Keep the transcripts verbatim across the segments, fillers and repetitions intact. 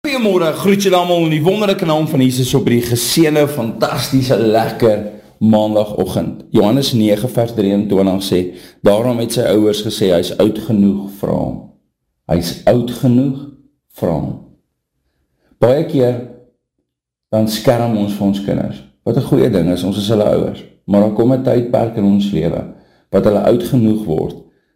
Goeiemôre, groet julle almal in die wonderlike naam van Jesus op die geseënde, fantastiese, lekker maandagoggend. Johannes nege vers drieëntwintig sê, daarom het sy ouers gesê, hy is oud genoeg vir hom. Hy is oud genoeg vir hom. Baie keer, dan skerm ons vir ons kinders. Wat 'n goeie ding is, ons is hulle ouers. Maar dan kom 'n tydperk in ons lewe, wat hulle oud genoeg word,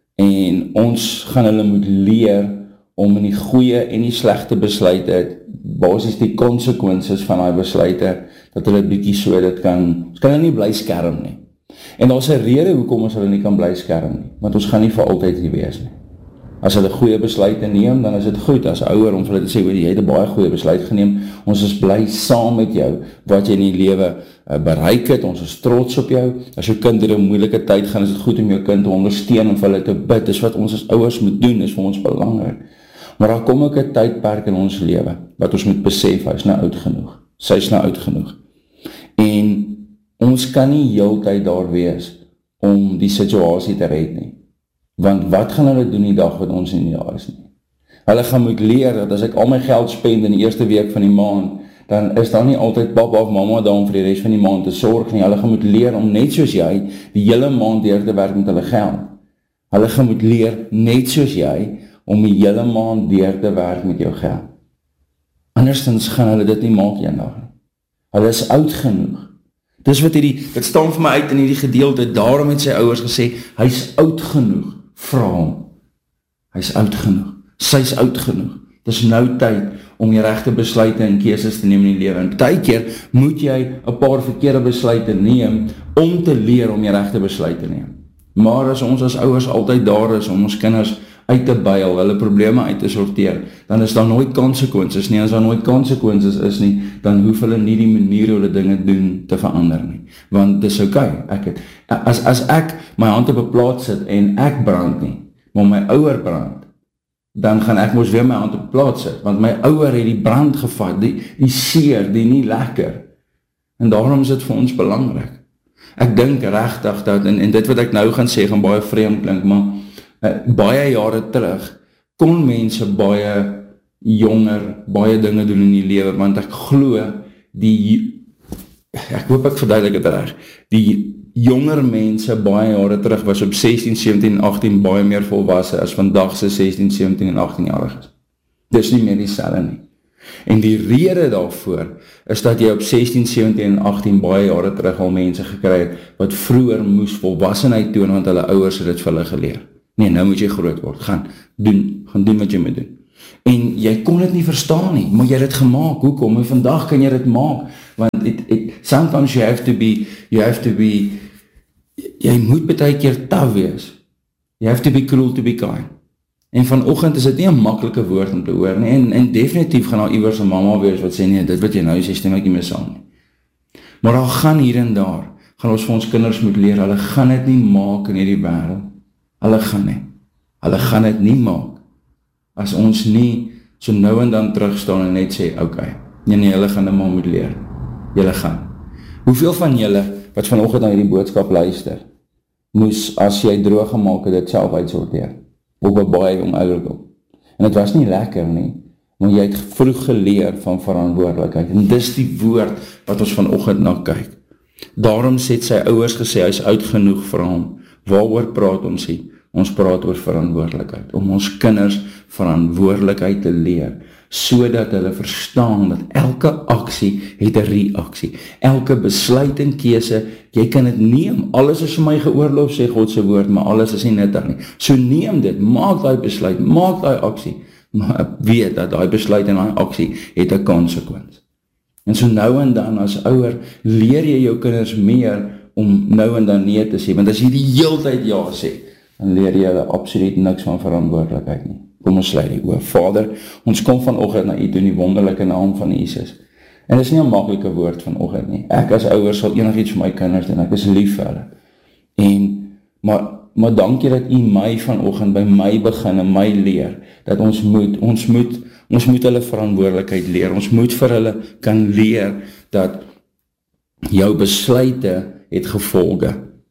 en ons gaan hulle moet leer, om in die goeie en die slegte besluite, basis die consequences van die besluite, dat hulle bietjie so dit kan, ons kan hulle nie bly skerm nie. En daar is 'n rede hoekom ons hulle nie kan bly skerm nie, want ons gaan nie vir altyd hier wees nie. As hulle goeie besluite neem, dan is dit goed, as ouer om vir hulle te sê, jy het 'n baie goeie besluit geneem, ons is bly saam met jou, wat jy in die lewe uh, bereik het, ons is trots op jou, as jou kind deur 'n moeilike tyd gaan, is dit goed om jou kind te ondersteun, en vir hulle te bid, dis wat ons as ouers moet doen, is vir ons belangrik. Maar daar kom ook 'n tydperk in ons lewe, wat ons moet besef, hy is nou oud genoeg, sy is nou oud genoeg. En ons kan nie heeltyd daar wees, om die situasie te red nie. Want wat gaan hulle doen die dag wat ons in die jaar is nie? Hulle gaan moet leer, dat as ek al my geld spend in die eerste week van die maand, dan is daar nie altyd papa of mama daar om vir die rest van die maand te sorg nie. Hulle gaan moet leer om net soos jy, die hele maand deur te werk met hulle geld. Hulle gaan moet leer, net soos jy, om die hele maand deur te werk met jou geld. Andersins gaan hulle dit nie maak eendag nie. Hulle is oud genoeg. Dis wat hierdie, dit staan vir my uit in hierdie gedeelte, daarom het sy ouers gesê, hy is oud genoeg, vra hom. Hy is oud genoeg, sy is oud genoeg. Dis nou tyd om die regte besluite en keuses te neem in die lewe. En baie keer moet jy 'n paar verkeerde besluite neem, om te leer om die regte besluite te neem. Maar as ons as ouers altyd daar is, om ons kinders uit te byl, hulle probleme uit te sorteer, dan is daar nooit consequences nie, as daar nooit consequences is nie, dan hoef hulle nie die manier hoe hulle dinge doen te verander nie, want dis ok, ek het, as, as ek my hand op 'n plaat sit, en ek brand nie, maar my ouer brand, dan gaan ek mos weer my hand op 'n plaat sit, want my ouer het die brand gevat, die, die seer, die nie lekker, en daarom is dit vir ons belangrik. Ek dink regtig dat, en, en dit wat ek nou gaan sê, gaan baie vreemd klink, maar Uh, baie jare terug, kon mense baie jonger, baie dinge doen in die lewe, want ek glo, die, ek hoop ek verduidelik het reg, die jonger mense baie jare terug, was op sestien, sewentien en agttien baie meer volwasse, as vandag se sestien, sewentien en agttien jariges. Dis nie meer dieselfde nie. En die rede daarvoor, is dat jy op sestien, sewentien en agttien baie jare terug al mense gekry het, wat vroeër moes volwassenheid toon, want hulle ouers het dit vir hulle geleer. Nee, nou moet jy groot word, gaan doen, gaan doen wat jy moet doen. En jy kon dit nie verstaan nie, maar jy het dit gemaak, hoekom? En vandag kan jy dit maak, want it, it, sometimes you have to be, you have to be, jy moet baie keer taaf wees, you have to be cruel to be kind. En vanoggend is dit nie 'n maklike woord om te hoor nie, en, en definitief gaan daar iewers 'n mamma wees, wat sê nie, dit wat jy nou sê, stem ek nie meer saam nie. Maar daar gaan hier en daar, gaan ons vir ons kinders moet leer, hulle gaan dit nie maak in hierdie wêreld. Hulle gaan nie, hulle gaan dit nie maak, as ons nie so nou en dan terugstaan en net sê, ok, nee nee, hulle gaan dit maar moet leer, julle gaan. Hoeveel van julle, wat vanoggend na hierdie boodskap luister, moes, as jy droog gemaak het, dit self uitsorteer, op 'n baie jong ouderdom. En dit was nie lekker nie, maar jy het vroeg geleer van verantwoordelikheid, en dis die woord, wat ons vanoggend na kyk. Daarom sê sy ouers gesê, hy is oud genoeg vir hom. Waaroor praat ons hier? Ons praat oor verantwoordelikheid, om ons kinders verantwoordelikheid te leer, sodat hulle verstaan dat elke aksie het 'n reaksie. Elke besluit en keuse, jy kan dit neem. Alles is vir my geoorloof, sê God se woord, maar alles is nie nuttig nie. So neem dit, maak daai besluit, maak daai aksie, maar weet dat daai besluit en daai aksie het 'n konsekwens. En so nou en dan as ouer, leer jy jou kinders meer om nou en dan nee te sê, want as jy die heeltyd ja sê, dan leer jy hulle absoluut niks van verantwoordelikheid nie. Kom ons sluit die oë. Vader, ons kom vanoggend na U toe in die wonderlike naam van Jesus. En dit is nie 'n maklike woord vanoggend nie. Ek as ouer sal enigiets vir my kinders doen, ek is lief vir hulle. En, maar, maar dankie dat U my vanoggend by my begin en my leer, dat ons moet, ons moet, ons moet hulle verantwoordelikheid leer, ons moet vir hulle kan leer, dat jou besluite het gevolge.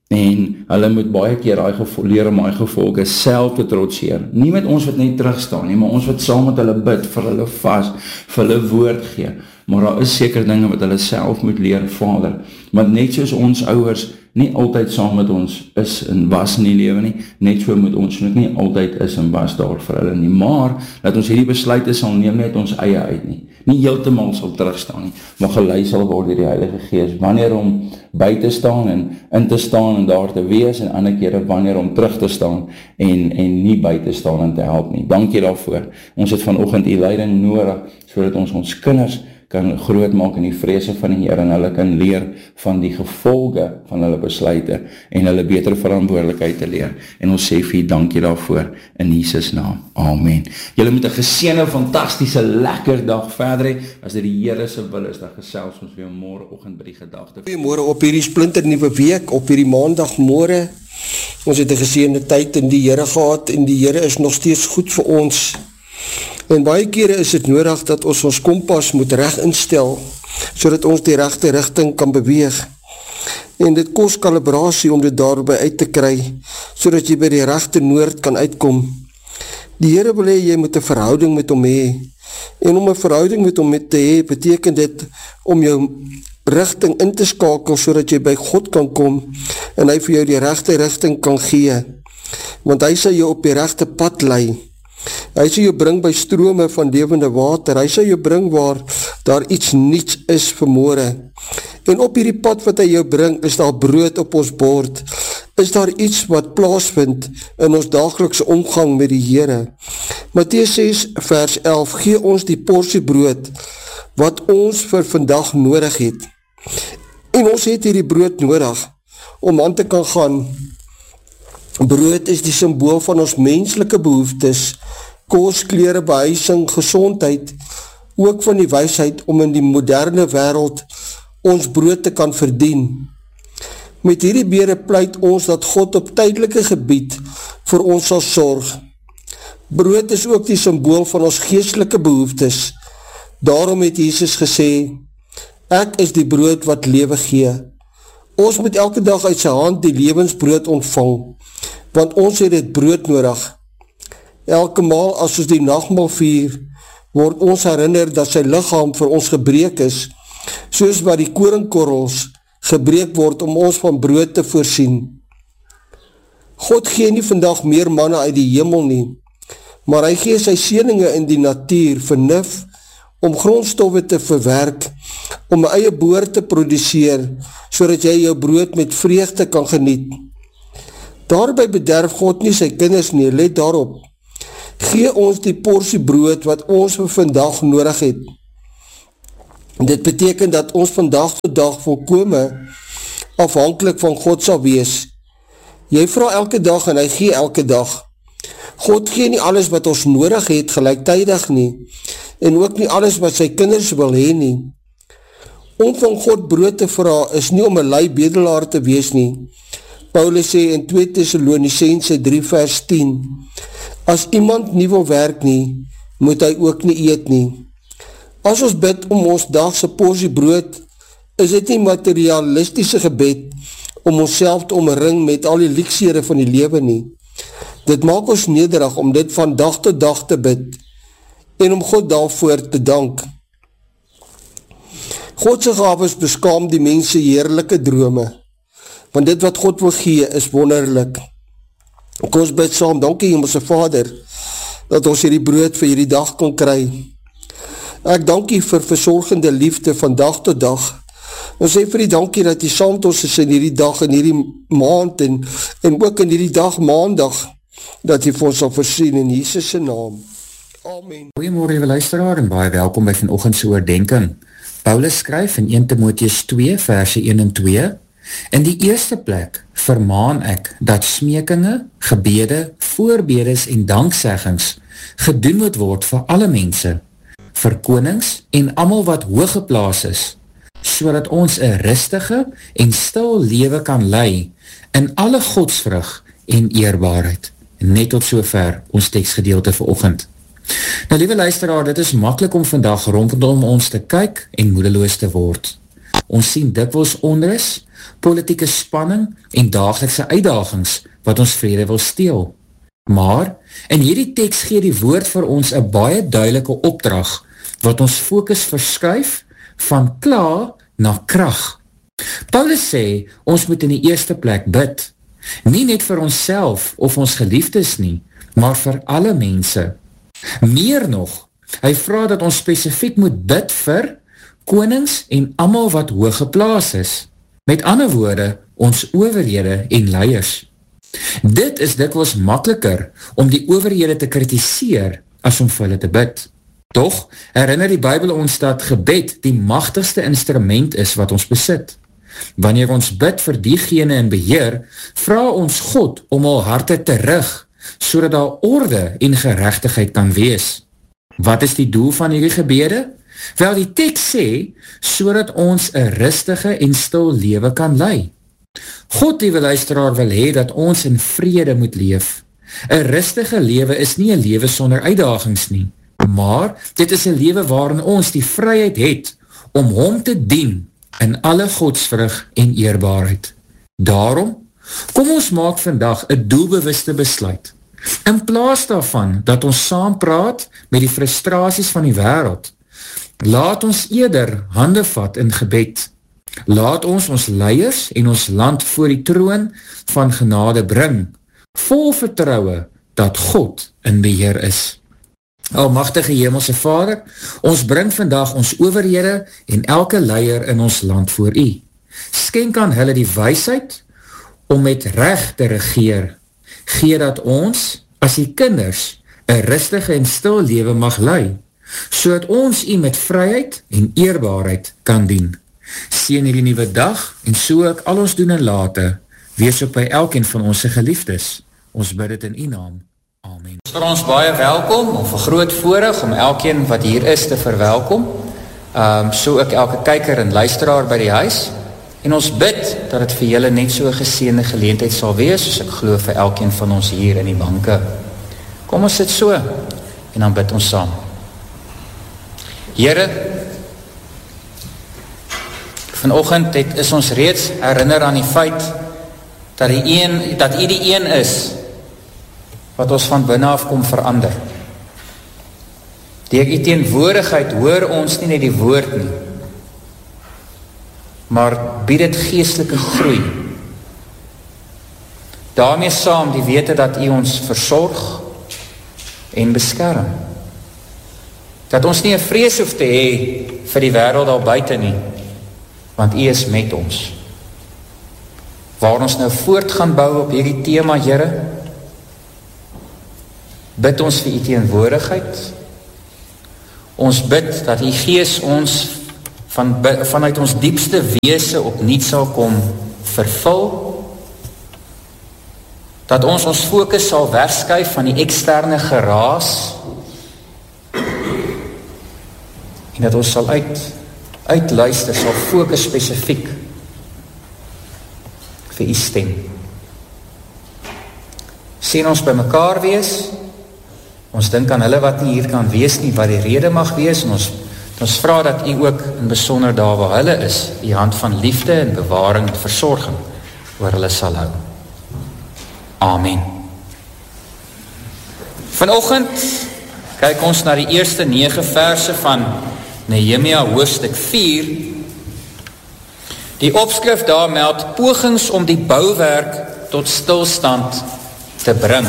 En hulle moet baie keer daai gevo- leer om daai gevolge self te trotseer. Nie met ons wat net terugstaan nie, maar ons wat saam met hulle bid, vir hulle vas, vir hulle woord gee. Maar daar is seker dinge wat hulle self moet leer, Vader. Want net soos ons ouers nie altyd saam met ons is en was in die lewe nie, net so moet ons ook nie altyd is en was daar vir hulle nie. Maar, dat ons hierdie besluite sal neem net ons eie uit nie. Nie heeltemal sal terugstaan nie, maar gelei sal word deur die Heilige Gees. Wanneer om by te staan en in te staan en daar te wees, en ander kere wanneer om terug te staan en, en nie by te staan en te help nie. Dankie daarvoor. Ons het vanoggend u leiding nodig, sodat ons ons kinders kan groot maak in die vrese van die Here en hulle kan leer van die gevolge van hulle besluite en hulle beter verantwoordelikheid te leer. En ons sê vir u dankie daarvoor in Jesus naam. Amen. Julle moet 'n geseënde, fantastiese, lekker dag verder hê. As dit die Here se wil is, dan gesels ons weer môreoggend by die gedagte. Goeiemôre op hierdie splinter nuwe week, op hierdie maandagmôre. Ons het 'n geseënde tyd in die Here gehad en die Here is nog steeds goed vir ons. En baie kere is dit nodig dat ons ons kompas moet reg instel, sodat ons die regte rigting kan beweeg. En dit kos kalibrasie om dit daarby uit te kry, sodat jy by die regte noord kan uitkom. Die Here wil hê jy moet 'n verhouding met hom hê. En om 'n verhouding met hom te hê, beteken dit om jou rigting in te skakel, sodat jy by God kan kom, en hy vir jou die regte rigting kan gee. Want hy sal jou op die regte pad lei. Hy sal jou bring by strome van lewende water. Hy sal jou bring waar daar iets niets is vanmôre. En op hierdie pad wat hy jou bring, is daar brood op ons bord. Is daar iets wat plaasvind in ons daaglikse omgang met die Here. Matteus ses vers elf, gee ons die porsie brood wat ons vir vandag nodig het. En ons het hierdie brood nodig om aan te kan gaan. Brood is die symbool van ons menslike behoeftes, kos, klere, behuising, gesondheid, ook van die wysheid om in die moderne wêreld ons brood te kan verdien. Met hierdie bede pleit ons dat God op tydelike gebied vir ons sal sorg. Brood is ook die symbool van ons geestelike behoeftes. Daarom het Jesus gesê, ek is die brood wat lewe gee. Ons moet elke dag uit sy hand die lewensbrood ontvang, want ons het dit brood nodig. Elke maal as ons die nagmaal vier, word ons herinner dat sy liggaam vir ons gebreek is, soos wat die koringkorrels gebreek word om ons van brood te voorsien. God gee nie vandag meer manne uit die hemel nie, maar hy gee sy seëninge in die natuur, vernuf, om grondstowwe te verwerk, om 'n eie boor te produseer, sodat jy jou brood met vreugde kan geniet. Daarby bederf God nie sy kinders nie, let daarop. Gee ons die porsie brood wat ons vir vandag nodig het. Dit beteken dat ons vandag tot dag volkome afhanklik van God sal wees. Jy vra elke dag en hy gee elke dag. God gee nie alles wat ons nodig het gelyktydig nie, en ook nie alles wat sy kinders wil hê nie. Om van God brood te vra is nie om 'n lui bedelaar te wees nie. Paulus sê in twee Tessalonisense drie vers tien, as iemand nie wil werk nie, moet hy ook nie eet nie. As ons bid om ons dagse porsie brood, is dit nie materialistiese gebed om onsself te omring met al die luksehede van die lewe nie. Dit maak ons nederig om dit van dag tot dag te bid en om God daarvoor te dank. Godse gawes beskaam die mense heerlike drome, want dit wat God wil gee is wonderlik. Kom ons bid saam, dankie Hemelse Vader, dat ons hierdie brood vir hierdie dag kan kry. Ek dankie vir versorgende liefde van dag tot dag. Ons sê vir die dankie dat jy saam met ons is in hierdie dag, in hierdie maand en, en ook in hierdie dag maandag, dat jy vir ons sal voorsien in Jesus se naam. Amen. Goeiemôre liewe luisteraar en baie welkom by vanoggend se oordenking. Paulus skryf in eerste Timoteus twee verse een en twee: In die eerste plek vermaan ek dat smekinge, gebede, voorbedes en dankseggings gedoen moet word vir alle mense, vir konings en almal wat hoog geplaas is, sodat ons 'n rustige en stil lewe kan lei in alle godsvrug en eerbaarheid. Net tot sover ons teksgedeelte vir oggend. Nou liewe luisteraar, dit is maklik om vandag rondom ons te kyk en moedeloos te word. Ons sien dikwels onrus, politieke spanning en daaglikse uitdagings wat ons vrede wil steel. Maar, in hierdie teks gee die woord vir ons 'n baie duidelike opdrag, wat ons fokus verskuif van kla na krag. Paulus sê, ons moet in die eerste plek bid, nie net vir onsself of ons geliefdes nie, maar vir alle mense. Meer nog, hy vra dat ons spesifiek moet bid vir konings en almal wat hoog geplaas is. Met ander woorde, ons owerhede en leiers. Dit is dikwels makliker om die owerhede te kritiseer as om vir hulle te bid. Toch herinner die Bybel ons dat gebed die magtigste instrument is wat ons besit. Wanneer ons bid vir diegene in beheer, vra ons God om al harte te rig, sodat daar orde en geregtigheid kan wees. Wat is die doel van hierdie gebede? Wel, die teks sê, sodat ons 'n rustige en stil lewe kan lei. God, liewe luisteraar, wil hê dat ons in vrede moet leef. 'n Rustige lewe is nie 'n lewe sonder uitdagings nie, maar dit is 'n lewe waarin ons die vryheid het om hom te dien in alle godsvrug en eerbaarheid. Daarom, kom ons maak vandag 'n doelbewuste besluit. In plaas daarvan dat ons saam praat met die frustrasies van die wêreld, laat ons eerder hande vat in gebed. Laat ons ons leiers en ons land voor die troon van genade bring, vol vertroue dat God in beheer is. Almagtige Hemelse Vader, ons bring vandag ons owerhede en elke leier in ons land voor U. Skenk aan hulle die wysheid om met reg te regeer. Gee dat ons, as die kinders, 'n rustige en stil lewe mag lei, sodat ons U met vryheid en eerbaarheid kan dien. Seën hierdie nuwe dag, en so ook al ons doen en late, wees op by elkeen van ons geliefdes. Ons bid dit in U naam. Amen. Ons vir ons baie welkom, of 'n groot voorreg om elkeen wat hier is te verwelkom, um, so ook elke kyker en luisteraar by die huis, en ons bid dat het vir julle net so 'n geseënde geleentheid sal wees, soos ek glo vir elkeen van ons hier in die banke. Kom ons sit so, en dan bid ons saam. Here, vanoggend het, is ons reeds herinner aan die feit dat, die een, dat U die een is wat ons van binne af kom verander. Deur U teenwoordigheid hoor ons nie net die woord nie, maar bied dit geestelike groei. Daarmee saam die wete dat U ons versorg en beskerm. Dat ons nie 'n vrees hoef te hê vir die wêreld daar buite nie, want U is met ons. Waar ons nou voort gaan bou op hierdie tema, Here, bid ons vir U teenwoordigheid. Ons bid dat U Gees ons van, vanuit ons diepste wese opnuut sal kom vervul. Dat ons ons fokus sal wegskuif van die eksterne geraas. En dat ons sal uit, uitluister, sal fokus spesifiek vir U stem. Sien ons by mekaar wees. Ons dink aan hulle wat nie hier kan wees nie, wat die rede mag wees, en ons, ons vra dat U ook in besonder daar waar hulle is, U hand van liefde en bewaring en versorging oor hulle sal hou. Amen. Vanoggend kyk ons na die eerste nege verse van Nehemia hoofstuk vier. Die opskrif daar meld pogings om die bouwerk tot stilstand te bring.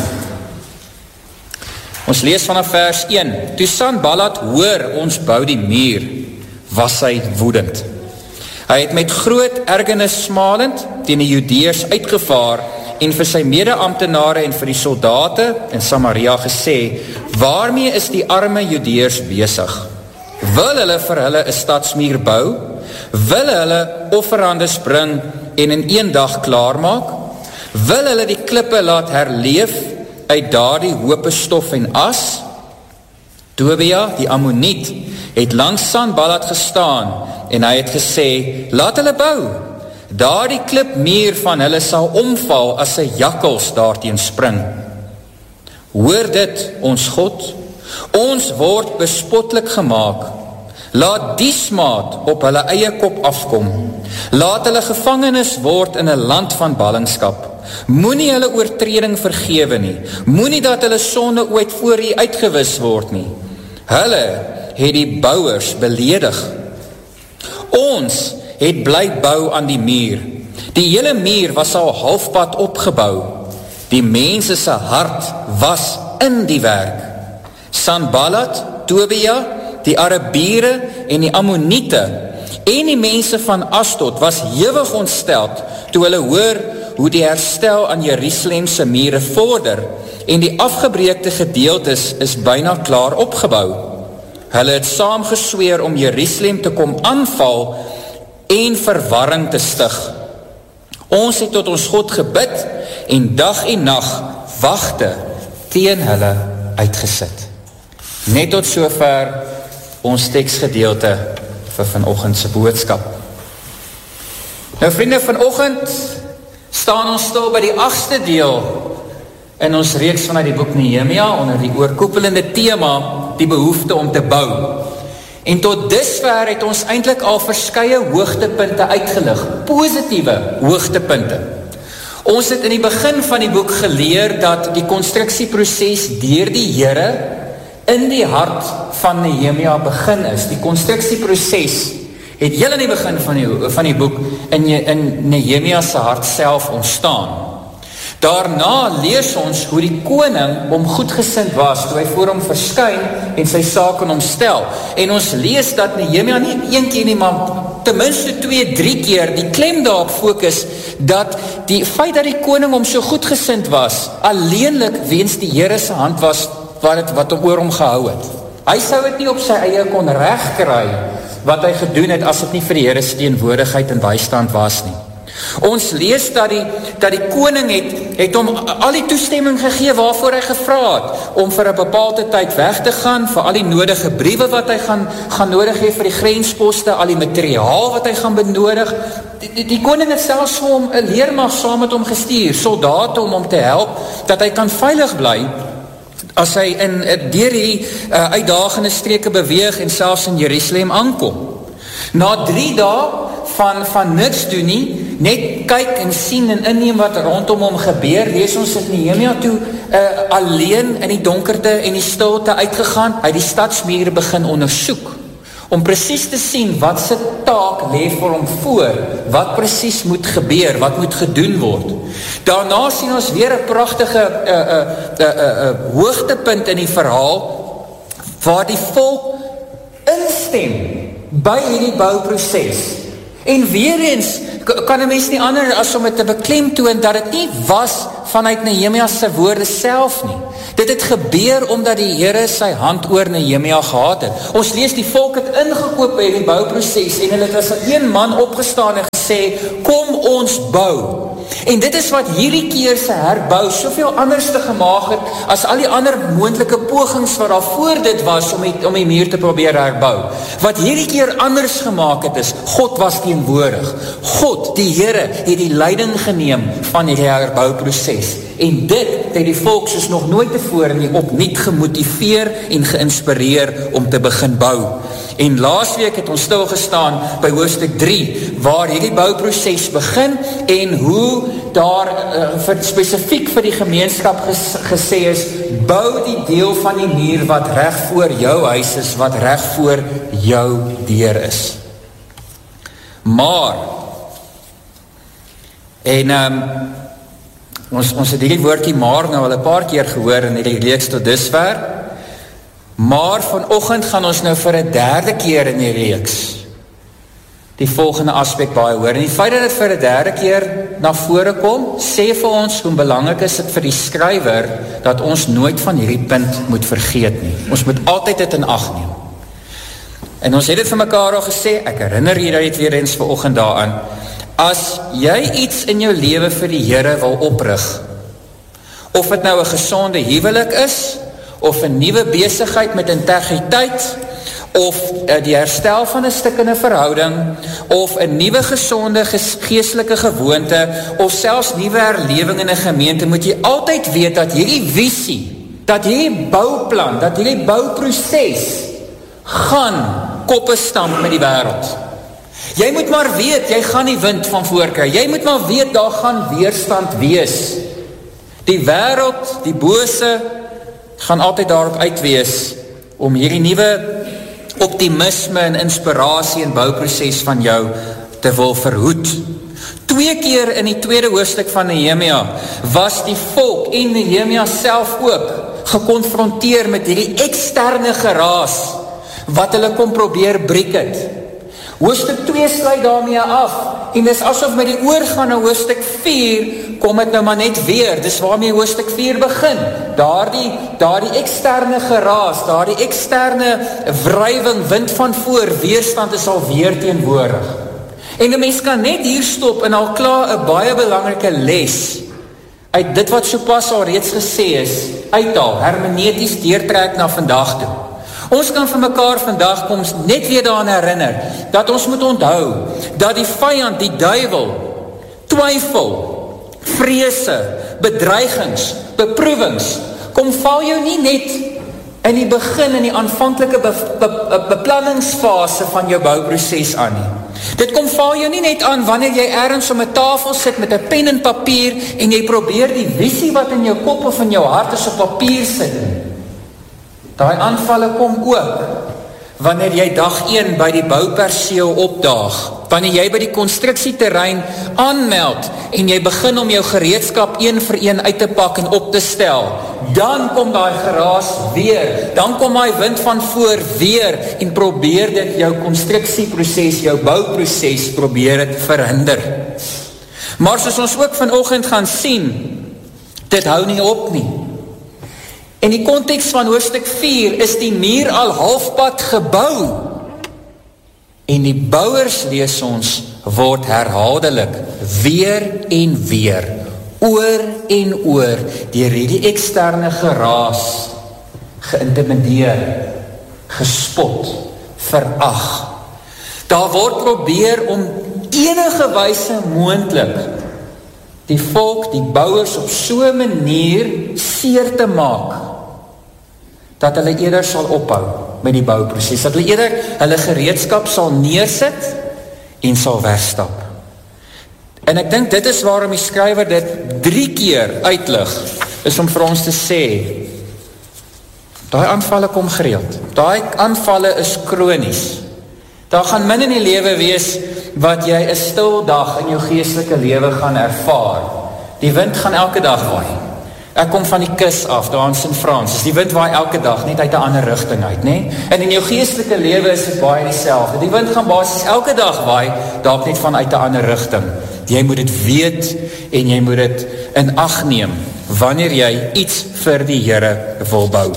Ons lees vanaf vers een. Toe Sanballat hoor ons bou die muur, was hy woedend. Hy het met groot ergernis smalend teen die Judeërs uitgevaar en vir sy mede-amptenare en vir die soldate in Samaria gesê, waarmee is die arme Judeërs besig? Wil hulle vir hulle 'n stadsmuur bou? Wil hulle offerandes bring en in een dag klaar maak? Wil hulle die klippe laat herleef uit daardie hope stof en as? Tobia, die Ammoniet, het langs Sanballat gestaan en hy het gesê, laat hulle bou. Daardie klipmuur van hulle sal omval as 'n jakkals daarteen spring. Hoor dit, ons God, ons word bespotlik gemaak. Laat die smaad op hulle eie kop afkom. Laat hulle gevangenis word in 'n land van ballingskap. Moenie hulle oortreding vergewe nie. Moenie dat hulle sonde ooit voor U uitgewis word nie. Hulle het die bouers beledig. Ons het bly bou aan die muur. Die hele muur was al halfpad opgebou. Die mense se hart was in die werk. Sanballat, Tobia, die Arabiere en die Ammoniete en die mense van Asdod was hewig ontsteld toe hulle hoor hoe die herstel aan Jerusalemse mure vorder en die afgebreekte gedeeltes is byna klaar opgebou. Hulle het saam gesweer om Jerusalem te kom aanval en verwarring te stig. Ons het tot ons God gebid en dag en nag wagte teen hulle uitgesit. Net tot sover ons teksgedeelte vir vanoggend se boodskap. Nou vriende, vanoggend staan ons stil by die agste deel in ons reeks vanuit die boek Nehemia onder die oorkoepelende tema die behoefte om te bou. En tot dusver het ons eintlik al verskeie hoogtepunte uitgelig, positiewe hoogtepunte. Ons het in die begin van die boek geleer dat die konstruksieproses deur die Here in die hart van Nehemia begin is. Die konstruksieproses het heel in die begin van die, van die boek in, in Nehemia se hart self ontstaan. Daarna lees ons hoe die koning hom goedgesind was, toe hy voor hom verskyn en sy saak aan hom stel. En ons lees dat Nehemia nie een keer nie, maar ten minste twee, drie keer die klem daarop fokus, dat die feit dat die koning hom so goedgesind was, alleenlik weens die Here se hand was, wat het, wat hom oor hom gehou het. Hy sou het nie op sy eie kon regkry, wat hy gedoen het, as het nie vir die Here se teenwoordigheid en bystand was nie. Ons lees dat die, dat die koning het, het hom al die toestemming gegee waarvoor hy gevra het, om vir 'n bepaalde tyd weg te gaan, vir al die nodige briewe wat hy gaan, gaan nodig hê vir die grensposte, al die materiaal wat hy gaan benodig. Die, die, die koning het selfs vir hom 'n leermag saam met hom gestuur, soldate om hom te help, dat hy kan veilig bly, as hy in deur die uh, uitdagende streke beweeg en selfs in Jerusalem aankom. Na drie dae van, van niks doen nie, net kyk en sien en inneem wat rondom hom gebeur, lees ons het Nehemia toe uh, alleen in die donkerte en die stilte uitgegaan, hy die stadsmure begin ondersoek, om precies te sien wat sy taak lê vir hom voor, wat precies moet gebeur, wat moet gedoen word. Daarna sien ons weer 'n pragtige uh, uh, uh, uh, uh, hoogtepunt in die verhaal, waar die volk instem by hierdie bouproses. En weer eens kan 'n mens nie ander as om het te beklemtoon dat dit nie was vanuit Nehemia se woorde self nie. Dit het gebeur omdat die Here sy hand oor Nehemia gehad het. Ons lees die volk het ingekoop by die bouproses en hulle het as een man opgestaan en gesê, kom ons bou. En dit is wat hierdie keer se herbou soveel anders te gemaak het as al die ander moontlike pogings wat daar voor dit was om die, om die muur te probeer herbou. Wat hierdie keer anders gemaak het is, God was teenwoordig. God, die Here, het die leiding geneem van die herbouproses. En dit het die volk soos nog nooit tevore nie opnuut gemotiveer en geïnspireer om te begin bou. En laasweek het ons stilgestaan by hoofstuk drie, waar hierdie bouproses begin en hoe daar uh, vir, spesifiek vir die gemeenskap ges, gesê is, bou die deel van die muur wat reg voor jou huis is, wat reg voor jou deur is. Maar, en um, ons, ons het hierdie woordjie maar nou al 'n paar keer gehoor in hierdie reeks tot dusver, maar vanoggend gaan ons nou vir 'n derde keer in die reeks die volgende aspek baie hoor. En die feit dat dit vir 'n derde keer na vore kom, sê vir ons hoe belangrik is dit vir die skrywer dat ons nooit van hierdie punt moet vergeet nie. Ons moet altyd dit in ag neem. En ons het dit vir mekaar al gesê, ek herinner jy dit weer eens vanoggend daaraan. As jy iets in jou lewe vir die Here wil oprig, of dit nou 'n gesonde huwelik is, of 'n nuwe besigheid met integriteit, of uh, die herstel van 'n stukkende verhouding, of 'n nuwe gesonde geestelike gewoonte, of selfs nuwe herlewing in 'n gemeente, moet jy altyd weet dat hierdie visie, dat hierdie bouplan, dat hierdie bouproses gaan koppe stamp met die wêreld. Jy moet maar weet, jy gaan nie wind van voorkry. Jy moet maar weet, daar gaan weerstand wees. Die wêreld, die bose, gaan altyd daarop uitwees om hierdie nuwe optimisme en inspirasie en bouproses van jou te wil verhoed. Twee keer in die tweede hoofstuk van Nehemia was die volk en Nehemia self ook gekonfronteer met hierdie eksterne geraas wat hulle kom probeer breek het. Hoofstuk twee sluit daarmee af en dis asof met die oorgaan na hoofstuk vier kom het nou maar net weer, dis waarmee hoofstuk vier begin. Daardie, daardie eksterne geraas, daardie eksterne wrywing, wind van voor, weerstand is al weer teenwoordig. En die mens kan net hier stop en al klaar 'n baie belangrike les uit dit wat sopas al reeds gesê is, uithaal, hermeneuties deurtrek na vandag toe. Ons kan vir mekaar vandag kom net weer daaraan herinner, dat ons moet onthou, dat die vyand, die duiwel, twyfel, vrese, bedreigings, beproewings, kom val jou nie net in die begin, in die aanvanklike be, be, be, beplanningsfase van jou bouproses aan nie. Dit kom val jou nie net aan wanneer jy ergens om 'n tafel sit met 'n pen en papier en jy probeer die visie wat in jou kop of in jou hart is op papier sit. Daai aanvalle kom ook wanneer jy dag een by die bouperseel opdaag, wanneer jy by die konstruksieterrein aanmeld en jy begin om jou gereedskap een vir een uit te pak en op te stel, dan kom daai geraas weer, dan kom daai wind van voor weer en probeer dit jou konstruksieproses, jou bouproses, probeer dit verhinder. Maar soos ons ook vanoggend gaan sien, dit hou nie op nie. In die konteks van hoofstuk vier is die muur al halfpad gebou. En die bouers, lees ons, word herhaaldelik weer en weer, oor en oor, deur hierdie eksterne geraas, geïntimideer, gespot, verag. Daar word probeer om enige wyse moontlik die volk, die bouers op so 'n manier seer te maak, dat hulle eerder sal ophou met die bouproses, dat hulle eerder hulle gereedskap sal neersit en sal wegstap. En ek dink dit is waarom die skrywer dit drie keer uitlig, is om vir ons te sê, daai aanvalle kom gereeld, daai aanvalle is kronies. Daar gaan min in die lewe wees wat jy 'n stil dag in jou geestelike lewe gaan ervaar. Die wind gaan elke dag waai. Ek kom van die kus af, daar in Saint Francis. Die wind waai elke dag, net uit 'n ander rigting uit, né? En in jou geestelike lewe is dit baie dieselfde. Die wind gaan basies elke dag waai, dalk net vanuit 'n ander rigting. Jy moet dit weet en jy moet dit in ag neem wanneer jy iets vir die Here wil bou.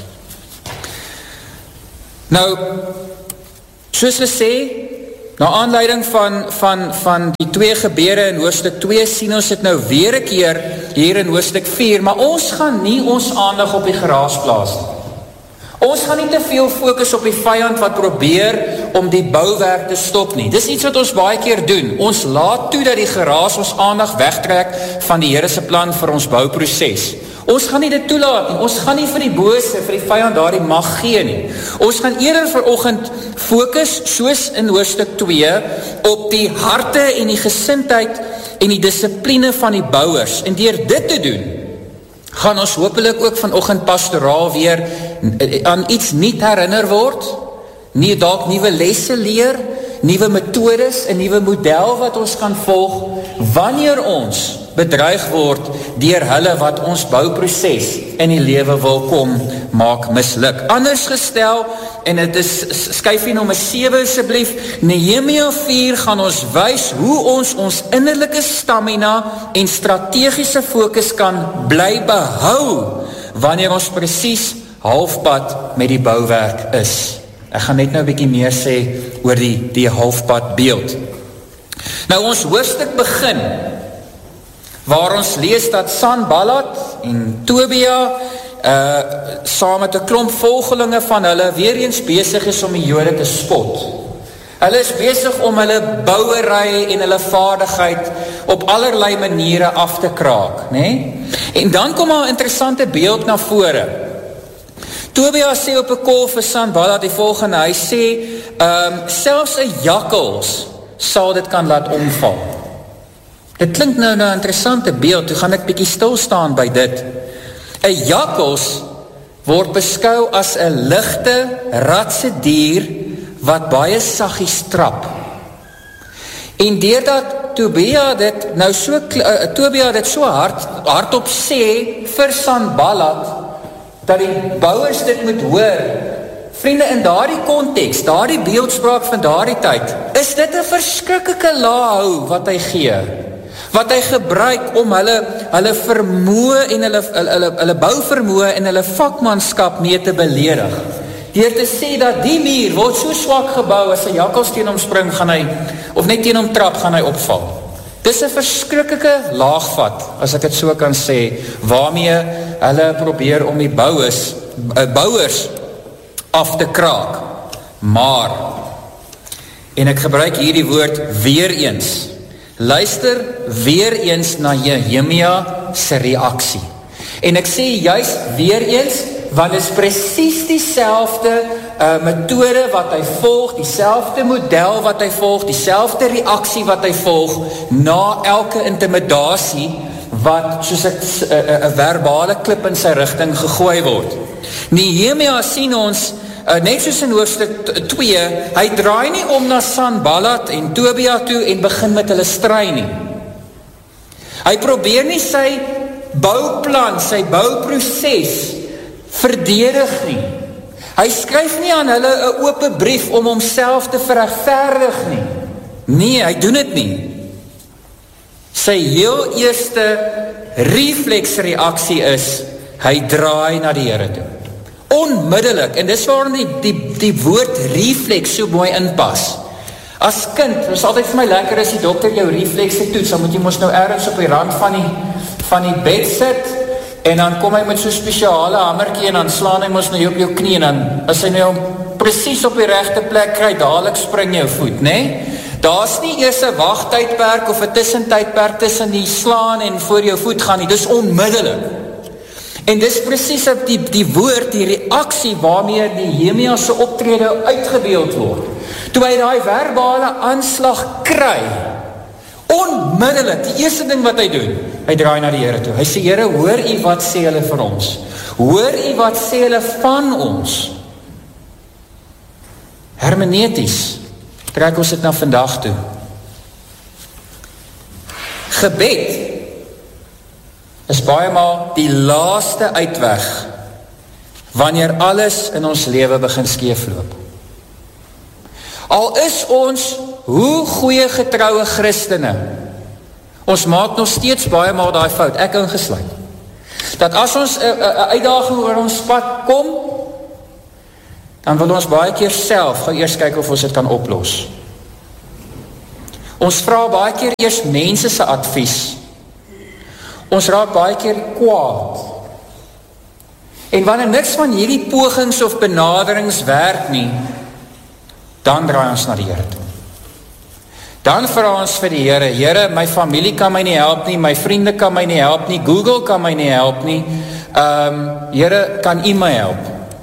Nou, soos we sê, na aanleiding van, van, van die twee gebeure in hoofstuk twee, sien ons dit nou weer 'n keer hier in hoofstuk vier, maar ons gaan nie ons aandag op die geraas plaas. Ons gaan nie te veel fokus op die vyand wat probeer om die bouwerk te stop nie. Dis iets wat ons baie keer doen. Ons laat toe dat die geraas ons aandag wegtrek van die Here se plan vir ons bouproses. Ons gaan nie dit toelaat nie. Ons gaan nie vir die bose, vir die vyand daardie mag gee nie. Ons gaan eerder vanoggend fokus, soos in hoofstuk twee, op die harte en die gesindheid en die dissipline van die bouers. En deur dit te doen, gaan ons hopelik ook vanoggend pastoraal weer aan iets nuut herinner word, nie dalk nuwe lesse leer, nuwe metodes, 'n nuwe model wat ons kan volg, wanneer ons bedreig word deur hulle wat ons bouproses in die lewe wil kom maak misluk. Anders gestel, en dit is skyfie nommer sewe asseblief, Nehemia vier gaan ons wys hoe ons ons innerlike stamina en strategiese fokus kan bly behou, wanneer ons presies halfpad met die bouwerk is. Ek gaan net nou 'n bietjie meer sê oor die, die halfpad beeld. Nou ons hoofstuk begin, waar ons lees dat Sanballat en Tobia uh, saam met 'n klomp volgelinge van hulle weer eens besig is om die Jode te spot. Hulle is besig om hulle bouery en hulle vaardigheid op allerlei maniere af te kraak, né? En dan kom daar 'n interessante beeld na vore. Tobia sê op 'n call vir Sanballat die volgende, hy sê, um, selfs 'n jakkals sal dit kan laat omval. Dit klink nou nou 'n interessante beeld, toe gaan ek bietjie stil staan by dit. 'n Jakkals word beskou as 'n ligte, ratse dier wat baie saggies trap. En deurdat Tobia dit nou so uh, Tobia dit so hard hardop sê vir Sanballat dat die bouers dit moet hoor. Vriende, in daardie konteks, daardie beeldspraak van daardie tyd, is dit 'n verskriklike laahou wat hy gee. Wat hy gebruik om hulle hulle vermoë en hulle hulle hulle, hulle bouvermoë en hulle vakmanskap mee te beledig. Deur te sê dat die muur word so swak gebou, as 'n jakkals teen hom spring, gaan hy, of net teen hom trap, gaan hy opval. Dis 'n verskriklike laagvat, as ek dit so kan sê, waarmee hulle probeer om die bouers, bouers af te kraak. Maar, en ek gebruik hierdie woord weer eens, luister weer eens na Nehemia se reaksie. En ek sê juist weer eens, want dit is presies dieselfde uh, methode wat hy volg, dieselfde model wat hy volg, dieselfde reaksie wat hy volg, na elke intimidasie, wat soos 'n uh, uh, verbale klip in sy rigting gegooi word. Nehemia sien ons, Uh, net soos in hoofstuk twee, hy draai nie om na Sanballat en Tobia toe en begin met hulle stry nie. Hy probeer nie sy bouplan, sy bouproses verdedig nie. Hy skryf nie aan hulle 'n oop brief om homself te verregverdig nie. Nee, hy doen dit nie. Sy heel eerste refleksreaksie is, hy draai na die Here toe. Onmiddellik, en dis waarom die, die, die woord reflex so mooi inpas. As kind, dit is altyd vir my lekker as die dokter jou reflexe toets, dan moet jy mos nou ergens op die rand van die, van die bed sit, en dan kom hy met so spesiale hamertjie, en dan slaan hy mos nou op jou knie, en dan as hy nou precies op die regte plek kry, dadelik spring jou voet, nee? Daar is nie eers 'n wagtydperk of 'n tussentydperk tussen die slaan en voor jou voet gaan nie, dis onmiddellik. En dis precies op die, die woord, die reaksie waarmee Nehemia se optrede uitgebeeld word. Toe hy daai verbale aanslag kry, onmiddellik, die eerste ding wat hy doen, hy draai na die Here toe. Hy sê, Here, hoor U wat sê hulle vir ons? Hoor U wat sê hulle van ons? Hermeneuties, trek ons dit na vandag toe. Gebed is baie maal die laaste uitweg wanneer alles in ons lewe begin skeefloop. Al is ons hoe goeie getroue Christene, ons maak nog steeds baie maal daai fout, ek ingesluit, dat as ons 'n uitdaging oor ons pad kom, dan wil ons baie keer self gaan eers kyk of ons dit kan oplos. Ons vra baie keer eers mense se advies. Ons raak baie keer kwaad. En wanneer niks van hierdie pogings of benaderings werk nie, dan draai ons na die Here toe. Dan vra ons vir die Here, Here, my familie kan my nie help nie, my vriende kan my nie help nie, Google kan my nie help nie, um, Here, kan U my help?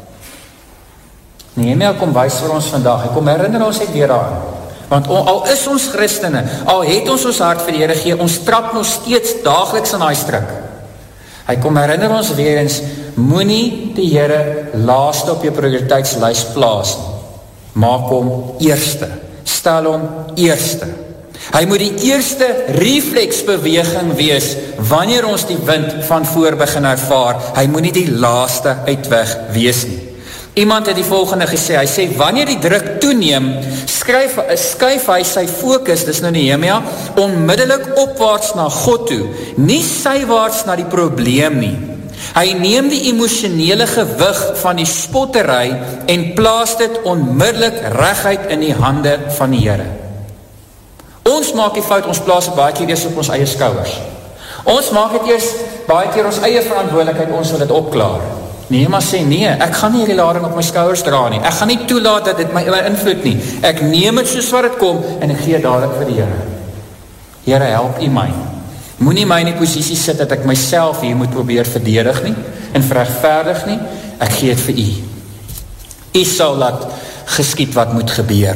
Nehemia kom wys vir ons vandag, hy kom herinner ons net weer aan. Want al is ons Christene, al het ons ons hart vir die Here gee, ons trap nog steeds daagliks aan daai strik. Hy kom herinner ons weer eens, moenie die Here laaste op jou prioriteitslys plaas nie. Maak hom eerste, stel hom eerste. Hy moet die eerste refleksbeweging wees, wanneer ons die wind van voor begin ervaar, hy moet nie die laaste uitweg wees nie. Iemand het die volgende gesê, hy sê, wanneer die druk toeneem, skryf, skuif hy sy fokus, dis nou Nehemia, onmiddellik opwaarts na God toe, nie sywaarts na die probleem nie. Hy neem die emosionele gewig van die spottery en plaas dit onmiddellik reguit in die hande van die Here. Ons maak die fout, ons plaas het baie keer eers op ons eie skouers. Ons maak het eers baie keer ons eie verantwoordelikheid, ons wil dit opklaar. Nehemia sê, nee, ek gaan nie die lading op my skouers dra nie. Ek gaan nie toelaat dat dit my, my invloed nie. Ek neem het soos wat dit kom en ek gee dadelik vir die Here. Here, help U my. Moenie my in die posisie sit dat ek myself hier moet probeer verdedig nie en verregverdig nie. ek gee het vir u. U sal laat geskied wat moet gebeur.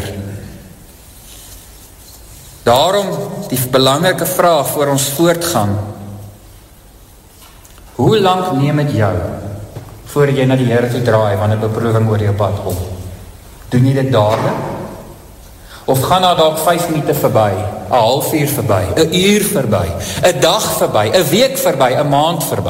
Daarom die belangrike vraag voor ons voortgaan. Hoe lang neem het jou voor jy na die Here toe draai wanneer beproewing oor jou pad kom? Doen jy dit dadelik? Of gaan daar dalk vyf minute verby, 'n halfuur verby, 'n uur verby, 'n dag verby, 'n week verby, 'n maand verby?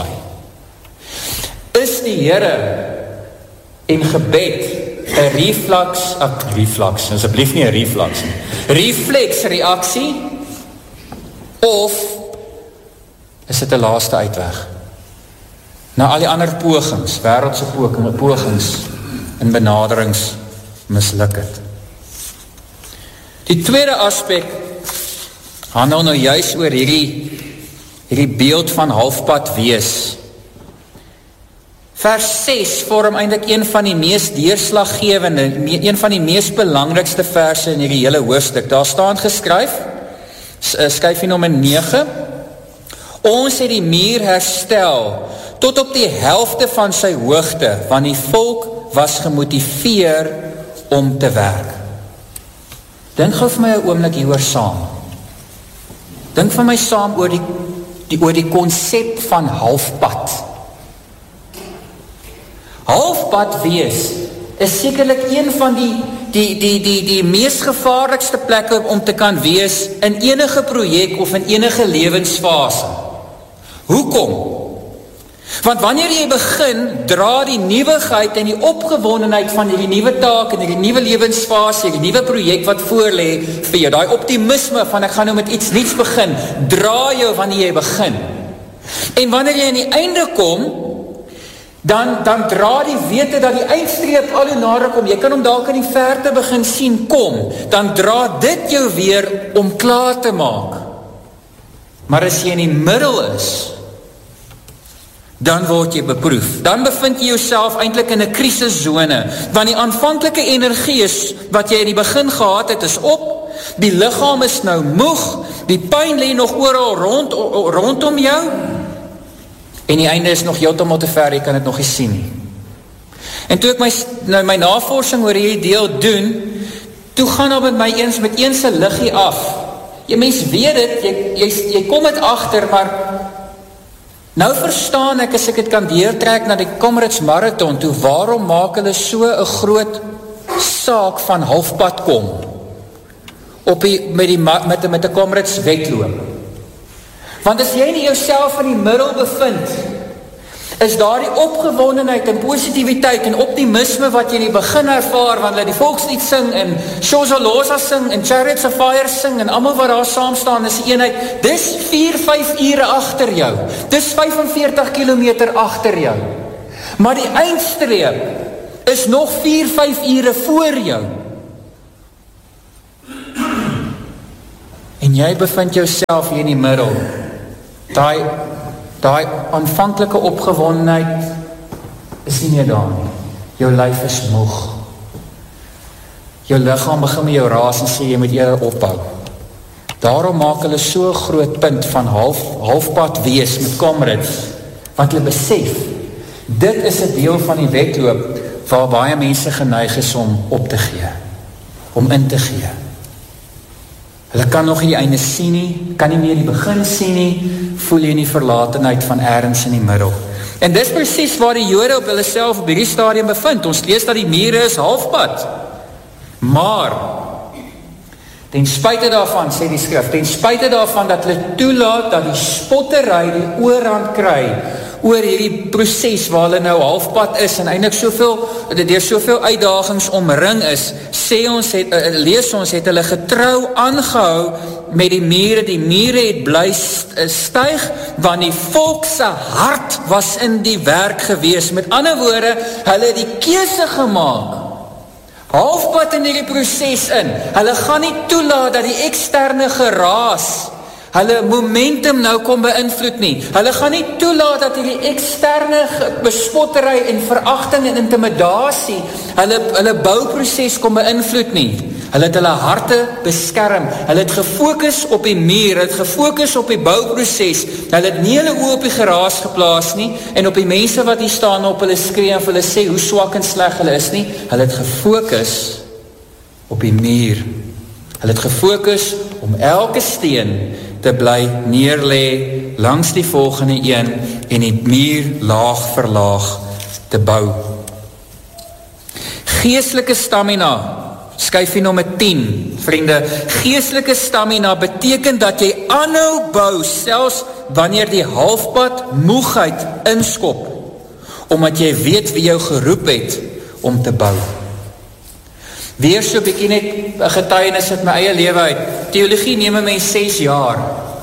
Is die Here en gebed 'n reflux, ag reflux, asseblief nie 'n reflux nie, reflex reaksie, of is dit 'n laaste uitweg? Na al die ander pogings, wêreldse pogings en benaderings misluk het. Die tweede aspek handel nou juis oor hierdie, hierdie beeld van halfpad wees. Vers ses vorm eintlik een van die mees deurslaggewende, een van die mees belangrikste verse in hierdie hele hoofstuk. Daar staan geskryf, skryfie nommer nege, ons het die muur herstel tot op die helfte van sy hoogte, want die volk was gemotiveer om te werk. Dink gou vir my 'n oomblik hieroor saam. Dink van my saam oor die, die, oor die konsep van halfpad. Halfpad wees is sekerlik een van die, die, die, die, die mees gevaarlikste plekke om te kan wees in enige projek of in enige lewensfase. Hoekom? Want wanneer jy begin, dra die nuwigheid en die opgewondenheid van die nuwe taak en die nuwe lewensfase, die nuwe projek wat voorlê vir jou, daai optimisme van ek gaan nou met iets niets begin, dra jou wanneer jy begin. En wanneer jy aan die einde kom, dan, dan dra die wete dat die eindstreep al hoe nader kom, jy kan hom dalk in die verte begin sien kom, dan dra dit jou weer om klaar te maak. Maar as jy in die middel is, dan word jy beproef. Dan bevind jy jouself eintlik in 'n krisissone, want die aanvanklike energie is wat jy in die begin gehad het is op, die liggaam is nou moeg, die pyn lê nog oral rond, rondom jou, en die einde is nog heeltemal te ver, jy kan dit nog nie sien nie. En toe ek my, nou my navorsing oor hierdie deel doen, toe gaan daar met my eens met een se liggie af. Jy mens weet dit, jy, jy, jy kom het agter, maar nou verstaan ek as ek het kan deurtrek na die Comrades Marathon toe, waarom maak hulle so 'n groot saak van halfpad kom op die, met die met, met die Comrades wedloop. Want as jy nie jouself in die middel bevind, is daar die opgewondenheid en positiwiteit en optimisme wat jy in die begin ervaar, want hulle die volkslied sing en Shozoloza sing en Chariots of Fire sing en almal wat daar saam staan is die eenheid, dis vier, vyf ure agter jou, dis vyfenveertig kilometer agter jou, maar die eindstreep is nog vier, vyf ure voor jou, en jy bevind jouself hier in die middel, daai Daai aanvanklike opgewondenheid is nie meer daar nie. Jou lyf is moeg. Jou liggaam begin met jou raas en sê jy moet eerder ophou. Daarom maak hulle so 'n groot punt van half, halfpad wees met Comrades, want hulle besef, dit is 'n deel van die wedloop waar baie mense geneig is om op te gee, om in te gee. Hulle kan nog nie die einde sien nie, kan nie meer die begin sien nie, voel jy in die verlatenheid van ergens in die middel. En dis presies waar die Jode op hulle self op hierdie stadium bevind. Ons lees dat die mure is halfpad. Maar, ten spyte daarvan, sê die skrif, ten spyte daarvan dat hulle toelaat dat die spottery die oorhand kry oor hierdie proses waar hulle nou halfpad is en eintlik soveel, deur soveel uitdagings omring is, sê ons het, lees ons het hulle getrou aangehou met die mure, die mure het bly styg, want die volk se hart was in die werk gewees. Met ander woorde, hulle het die keuse gemaak, halfpad in hierdie proses in, hulle gaan nie toelaat dat die eksterne geraas hulle momentum nou kom beïnvloed nie. Hulle gaan nie toelaat dat hierdie eksterne bespottery en veragting en intimidasie hulle, hulle bouproses kom beïnvloed nie. Hulle het hulle harte beskerm, hulle het gefokus op die muur, hulle het gefokus op die bouproses, hulle het nie hulle oë op die geraas geplaas nie, en op die mense wat hier staan op hulle skree en hulle sê hoe swak en sleg hulle is nie, hulle het gefokus op die muur. Hulle het gefokus om elke steen te bly neerlee langs die volgende een en die muur laag vir laag te bou. Geestelike stamina, skyfie nommer tien, vriende, geestelike stamina beteken dat jy aanhou bou, selfs wanneer die halfpad moegheid inskop, omdat jy weet wie jou geroep het om te bou. Weer so bykie net een getuienis uit my eie lewe uit. Theologie neem my ses jaar.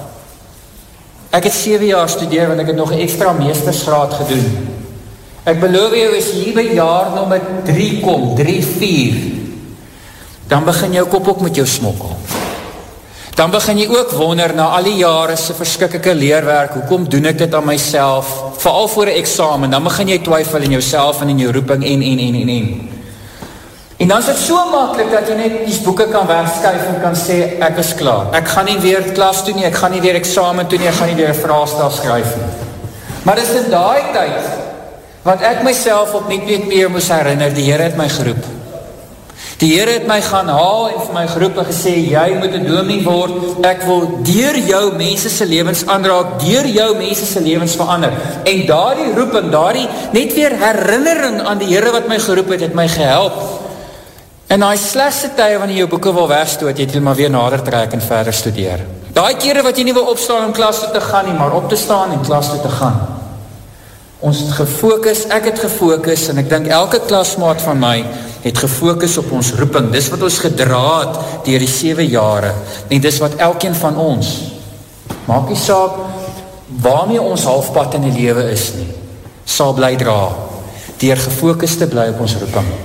Ek het sewe jaar studeer, want ek het nog een extra meestersgraad gedoen. Ek beloof jou, as jy by jaar nommer drie kom, drie, vier, dan begin jou kop ook met jou smokkel. Dan begin jy ook wonder na al die jare se verskikkelijke leerwerk, hoekom doen ek dit aan myself, veral voor een examen, dan begin jy twyfel in jouself en in jou roeping en, en, en, en, en. En dan is het so makkelijk dat jy net die boeke kan wegskuif en kan sê, ek is klaar. Ek gaan nie weer klas doen nie, ek gaan nie weer examen doen nie, ek gaan nie weer een vraestel skryf nie. Maar dis in daai tyd, wat ek myself op net weet meer moes herinner, die Here het my geroep. Die Here het my gaan haal en vir my geroep en gesê, jy moet een dominee word, ek wil deur jou mense se lewens aanraak, deur jou mense se lewens verander. En daardie roeping, daardie net weer herinnering aan die Here wat my geroep het, het my gehelp. En die slegste tye wanneer jy jou boeke wil wegstoot, jy het jy maar weer nader trek en verder studeer. Daai kere wat jy nie wil opstaan om klas toe te gaan nie, maar op te staan en klas toe te gaan. Ons het gefokus, ek het gefokus, en ek dink elke klasmaat van my het gefokus op ons roeping. Dis wat ons gedra het deur die sewe jare, en dis wat elkeen van ons, maak nie saak waarmee ons halfpad in die lewe is nie, sal bly dra, deur gefokus te bly op ons roeping.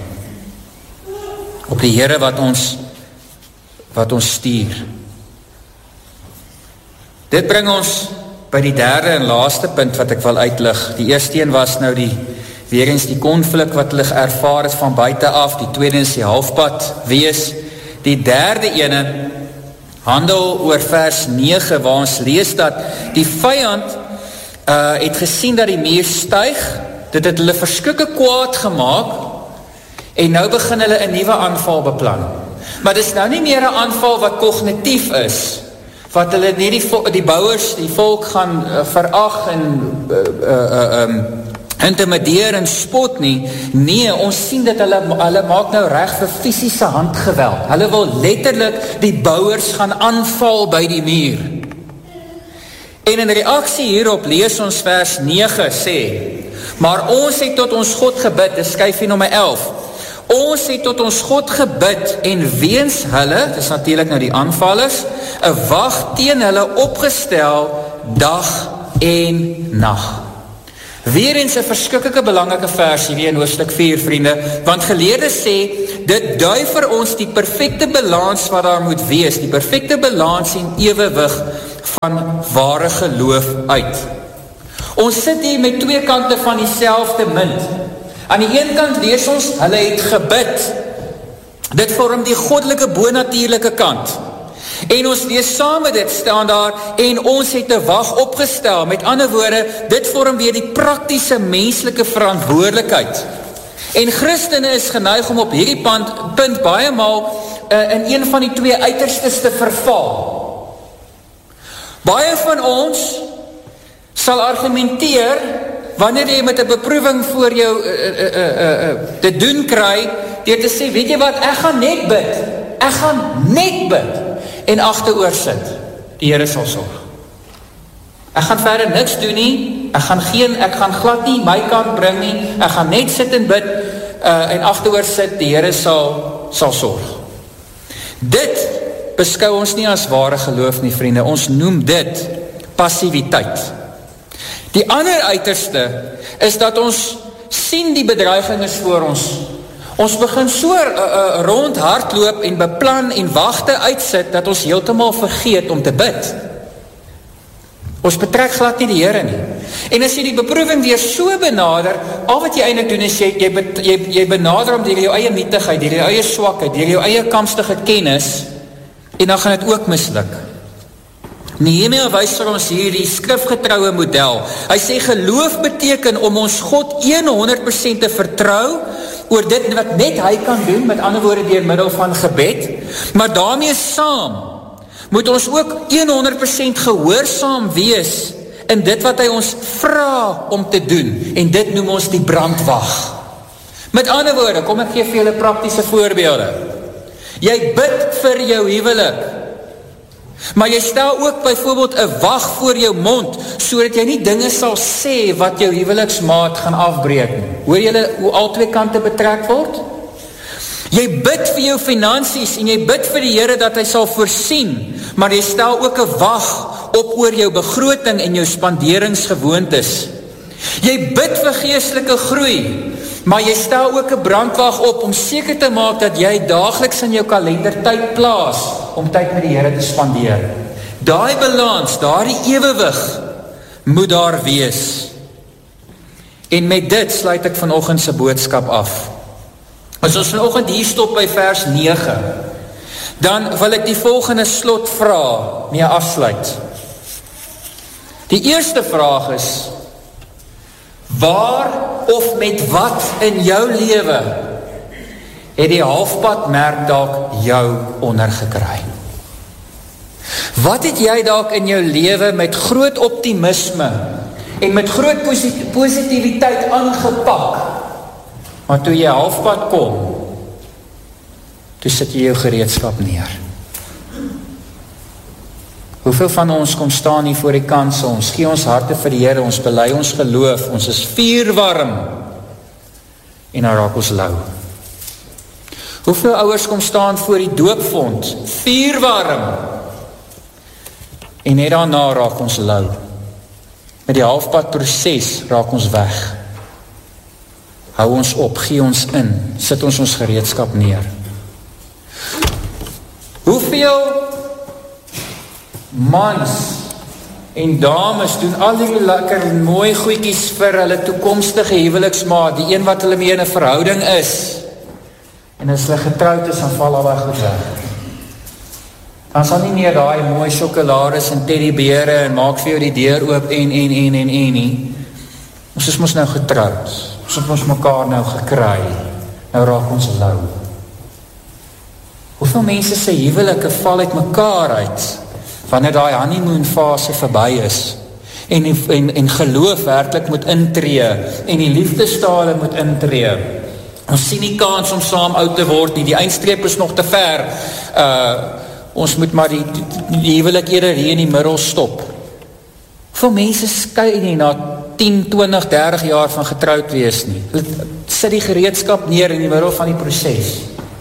Op die Here wat ons wat ons stuur. Dit bring ons by die derde en laaste punt wat ek wil uitlig. Die eerste een was nou die weer eens die konflik wat hulle ervaar het van buite af, die tweede is die halfpad wees. Die derde ene handel oor vers nege waar ons lees dat die vyand uh, het gesien dat die muur styg, dit het hulle verskrikke kwaad gemaak. En nou begin hulle een nuwe aanval beplan. Maar dis nou nie meer een aanval wat kognitief is, wat hulle nie die, die bouwers, die volk gaan uh, verag en uh, uh, uh, um, intimideer en spot nie. Nee, ons sien dat hulle, hulle maak nou reg vir fisiese handgeweld. Hulle wil letterlik die bouwers gaan aanval by die muur. En in reaksie hierop lees ons vers nege sê, maar ons het tot ons God gebid, dis skyfie nommer elf, ons het tot ons God gebid en weens hulle, dit is natuurlijk nou die aanvallers, een wacht teen hulle opgestel dag en nacht. Weer eens een verskikkelijke belangrike versie weer in hoofstuk vier, vriende, want geleerdes sê, dit dui vir ons die perfecte balans wat daar moet wees, die perfecte balans en ewewig van ware geloof uit. Ons sit hier met twee kante van die selfde munt. Aan die een kant lees ons, hulle het gebid. Dit vorm die goddelike bonatuurlike kant. En ons lees saam met dit staan daar, en ons het 'n wag opgestel. Met ander woorde, dit vorm weer die praktiese menslike verantwoordelikheid. En Christene is geneig om op hierdie punt, punt baie maal uh, in een van die twee uiterstes te verval. Baie van ons sal argumenteer, wanneer jy met 'n beproewing voor jou uh, uh, uh, uh, uh, te doen kry, deur te sê, weet jy wat, ek gaan net bid, ek gaan net bid, en agteroor sit, die Here sal sorg. Ek gaan verder niks doen nie, ek gaan geen, ek gaan glad nie my kant bring nie, ek gaan net sit en bid, uh, en agteroor sit, die Here sal, sal sorg. Dit beskou ons nie as ware geloof nie, vriende, ons noem dit passiwiteit. Die ander uiterste is dat ons sien die bedreiging is voor ons. Ons begin so uh, uh, rond hardloop en beplan en wagte uitsit, dat ons heeltemal vergeet om te bid. Ons betrek glad nie die Here nie. En as jy die beproeving weer so benader, al wat jy eintlik doen is, jy, jy, jy, jy benader om deur jou eie nietigheid, deur jou eie swakheid, deur jou eie kamstige kennis, en dan gaan dit ook misluk. Nehemia wys vir ons hier die skrifgetroue model. Hy sê geloof beteken om ons God honderd persent te vertrou oor dit wat net hy kan doen, met ander woorde deur middel van gebed, maar daarmee saam moet ons ook honderd persent gehoorsaam wees in dit wat hy ons vra om te doen, en dit noem ons die brandwag. Met ander woorde, kom ek gee vir julle praktiese voorbeelde. Jy bid vir jou huwelik, maar jy stel ook byvoorbeeld 'n wag voor jou mond, sodat jy nie dinge sal sê wat jou huweliksmaat gaan afbreek nie. Hoor julle hoe al twee kante betrek word? Jy bid vir jou finansies en jy bid vir die Here dat hy sal voorsien, maar jy stel ook 'n wag op oor jou begroting en jou spanderingsgewoontes. Jy bid vir geestelike groei, maar jy stel ook 'n brandwag op om seker te maak dat jy daagliks in jou kalender tyd plaas om tyd met die Here te spandeer. Daai balans, daai ewewig moet daar wees. En met dit sluit ek vanoggend se boodskap af. As ons vanoggend hier stop by vers nege, dan wil ek die volgende slot vra mee afsluit. Die eerste vraag is, waar of met wat in jou lewe het die halfpad merk dalk jou ondergekry? Wat het jy dalk in jou lewe met groot optimisme en met groot positiwiteit aangepak, maar toe jy halfpad kom, toe sit jy jou gereedskap neer? Hoeveel van ons kom staan hier voor die kansel, ons gee ons harte vir die Here, ons bely ons geloof, ons is vuurwarm, en dan raak ons lou. Hoeveel ouers kom staan voor die doopvond, vuurwarm, en net daarna raak ons lou. Met die halfpad proses raak ons weg. Hou ons op, gee ons in, sit ons ons gereedskap neer. Hoeveel mans en dames doen al die lekker en mooi goedjies vir hulle toekomstige huweliksmaat, die een wat hulle mee in 'n verhouding is, en as hulle getroud is, dan val al daai goed weg. Dan sal nie meer daai mooi sjokolades en teddybeere en maak vir jou die deur oop en en en en en nie. Ons is mos nou getroud, ons het ons mekaar nou gekry, nou raak ons lou. Hoeveel mense se huwelike val uit mekaar uit, wanneer daai honeymoon fase verby is, en, en, en geloof werklik moet intree, en die liefdestale moet intree. Ons sien nie kans om saam oud te word nie, die eindstreep is nog te ver, uh, ons moet maar die, die, die huwelik eerder hier in die middel stop. Hoeveel mense skei nie na tien, twintig, dertig jaar van getrouwd wees nie, sit die gereedskap neer in die middel van die proses.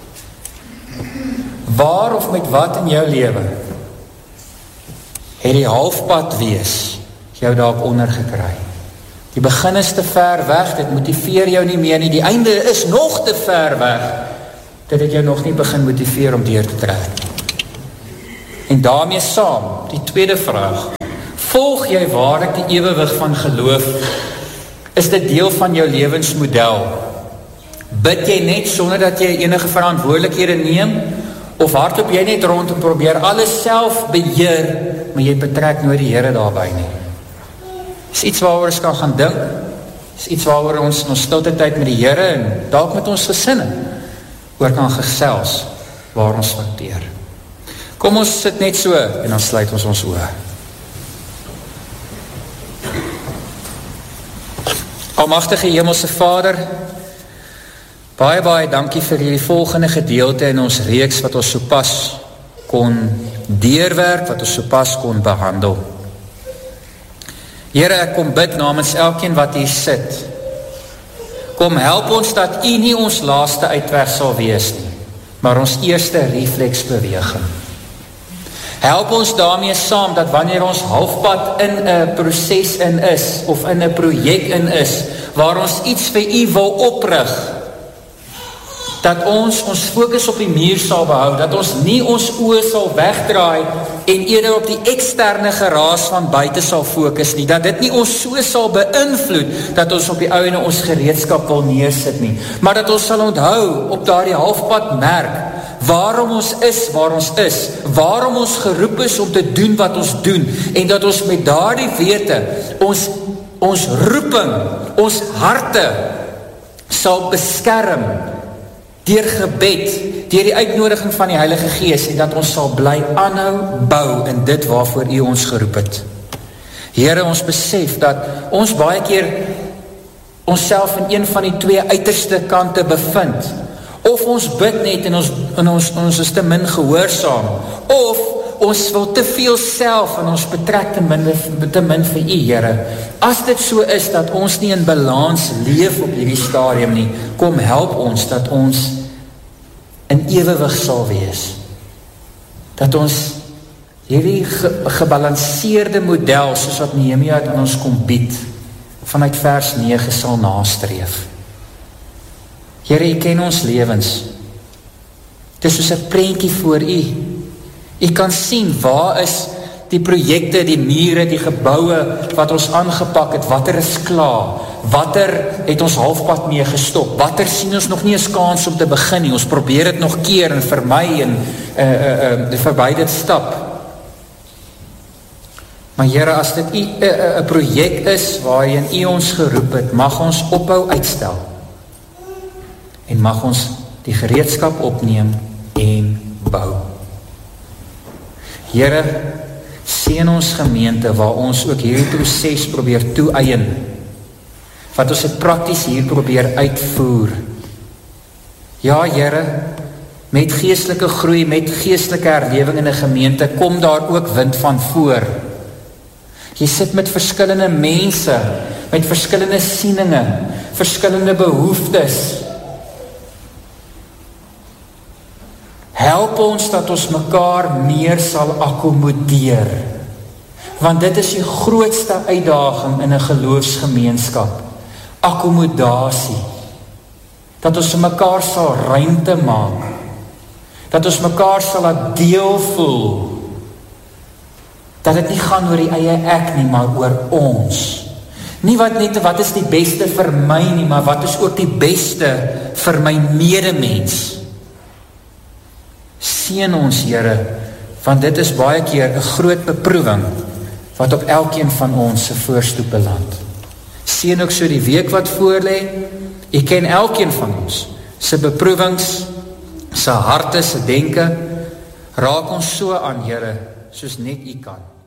Waar of met wat in jou lewe het die halfpad wees jou dalk ondergekry? Die begin is te ver weg, dit motiveer jou nie meer nie, die einde is nog te ver weg, dat dit jou nog nie begin motiveer om deur te trek. En daarmee saam, die tweede vraag, volg jy waarlik die ewewig van geloof? Is dit deel van jou lewensmodel? Bid jy net sonder dat jy enige verantwoordelikhede neem? Of hardloop jy net rond en probeer alles self beheer, maar jy betrek nooit die Here daarby nie? Is iets waaroor ons kan gaan dink, is iets waaroor ons in ons stilte tyd met die Here en dalk met ons gesinne oor kan gesels, waar ons verteer. Kom ons sit net so en dan sluit ons ons oë. Almagtige Hemelse Vader, baie, baie dankie vir hierdie volgende gedeelte in ons reeks wat ons sopas kon deurwerk, wat ons sopas kon behandel. Here, ek kom bid namens elkeen wat hier sit. Kom help ons dat U nie ons laaste uitweg sal wees nie, maar ons eerste refleksbeweging. Help ons daarmee saam dat wanneer ons halfpad in 'n proses in is, of in 'n projek in is, waar ons iets vir U wil oprig, dat ons ons fokus op die muur sal behou, dat ons nie ons oë sal wegdraai en eerder op die eksterne geraas van buite sal fokus nie, dat dit nie ons so sal beïnvloed, dat ons op die ou en ons gereedskap wil neersit nie, maar dat ons sal onthou op daardie halfpad merk, waarom ons is waar ons is, waarom ons geroep is om te doen wat ons doen, en dat ons met daardie wete, ons, ons roeping, ons harte, sal beskerm, deur gebed, deur die uitnodiging van die Heilige Gees, en dat ons sal bly aanhou bou in dit waarvoor U ons geroep het. Here, ons besef dat ons baie keer ons self in een van die twee uiterste kante bevind, of ons bid net en ons, en ons, ons is te min gehoorsaam, of ons wil te veel self en ons betrek te min, te min vir U, Here. As dit so is dat ons nie in balans leef op hierdie stadium nie, kom help ons dat ons in ewewig sal wees. Dat ons hierdie ge, gebalanseerde model, soos wat Nehemia het aan ons kom bied, vanuit vers nege sal nastreef. Here, U ken ons lewens. Dit is soos 'n prentjie voor U. U kan sien waar is die projekte, die mure, die geboue wat ons aangepak het, watter is klaar, watter het ons halfpad mee gestop, watter sien ons nog nie 'n kans om te begin nie, ons probeer dit nog keer en vermy en uh, uh, uh, verby dit stap. Maar Here, as dit 'n uh, uh, projek is waarin U ons geroep het, mag ons ophou uitstel en mag ons die gereedskap opneem en bou. Here, seën ons gemeente waar ons ook hierdie proses probeer toeëien, wat ons dit prakties hier probeer uitvoer. Ja, Here, met geestelike groei, met geestelike herlewing in 'n gemeente, kom daar ook wind van voor. Jy sit met verskillende mense, met verskillende sieninge, verskillende behoeftes. Help ons dat ons mekaar meer sal akkommodeer, want dit is die grootste uitdaging in 'n geloofsgemeenskap, akkommodasie, dat ons mekaar sal ruimte maak, dat ons mekaar sal laat deel voel, dat dit nie gaan oor die eie ek nie, maar oor ons. Nie wat net wat is die beste vir my nie, maar wat is ook die beste vir my medemens. Seën ons, Here, want dit is baie keer 'n groot beproewing wat op elkeen van ons se voorstoep beland. Seën ook so die week wat voorlê. U ken elkeen van ons se beproewings, se harte, se denke. Raak ons so aan, Here, soos net U kan.